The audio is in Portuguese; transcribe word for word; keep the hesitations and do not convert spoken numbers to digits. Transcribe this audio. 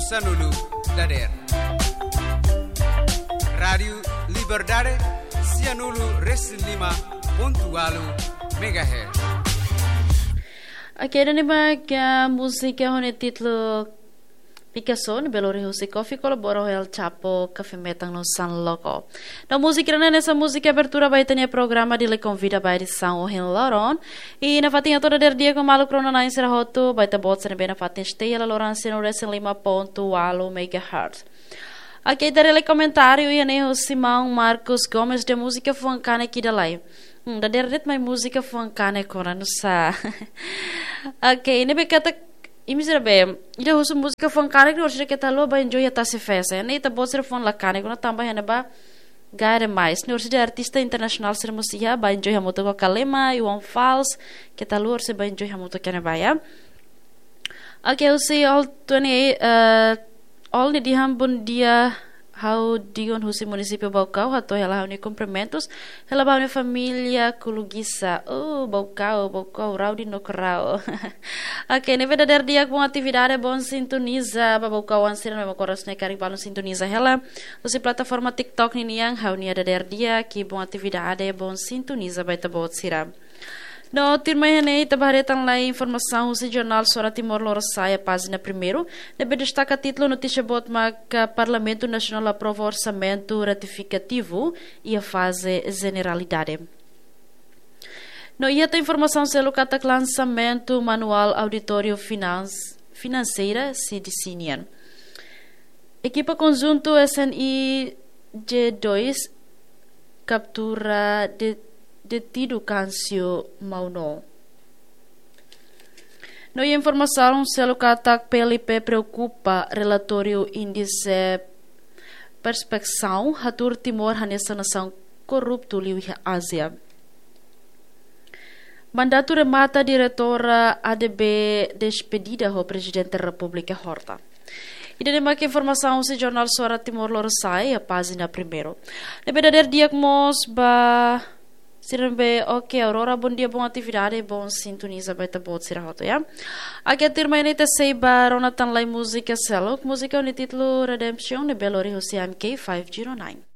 Sanulu Dader. Rádio Liberdade Cianulu Reslima Pontualo Megahertz. Aqui é a música com o título Picasso, no Belo Horizonte Coffee, colabora com El Chapo, Café Metang no San Loco. Na música, nessa música, abertura vai ter o programa de Le Convida para a São Ohen Loron. E na fatinha toda der dia com o maluco crono na Inserhoto, vai ter bots na bem na fatinha Esteia, Loran, Sino, Resen Lima, Ponto, Alo, Megahertz. Aqui darei le comentário e nem o Simão Marcos Gomes de música funkane aqui da live. Hum, da der rit mai música funkane kora no sa. Ok, ne bekata imisira be. Ida husu música funkane que hoje que tá lo ba enjoy ata se festa. Ne ta boser fon la kane kona tambah hane ba gare mais. Ne hoje de artista internacional ser música ba enjoy hamoto ko Kalema, Iwan Fals, que tá lo hoje ba enjoy hamoto kene ba ya. Ok, eu sei all twenty uh all ni diham bun dia how digon husi município Baucau hato ela uni cumprimentos ela ba uni família Kulugisa oh Baucau Baucau raudi no crau. Ok, ne verdadeiro dia com atividade bom sintoniza ba Baucau ansira no coração ne caring balon sintoniza ela usi plataforma TikTok ni yang how ni verdadeiro dia que bom atividade bom sintoniza ba tabot sira. No, tirmai hanei tabaretan lá informação o jornal Sora Timor-Leste a página primeiro. Deve destacar título notícia botma que o Parlamento Nacional aprova orçamento ratificativo e a fase generalidade. No, e a informação se locata lançamento manual auditório finance, financeira C D C N I A N. Equipa conjunto S N I G dois captura de detido Câncio Mauno. No e informação se o ataque P L P preocupa relatório índice perspecção hatur Timor hanessa nação corrupto liu Ásia. Mandato remata diretora A D B despedida ho presidente da República Horta. E daí mais informação se jornal Sora Timor-Leste a página primeiro. De verdadeiro dia mos ba Sirbe, ok, Aurora, bom dia, boa atividade, bom sintoniza, baita bot sirahoto, ya. Aqui a terma ini te seiba Ronatan Lai música selo, música no título Redemption de Belo Horizonte M K five oh nine.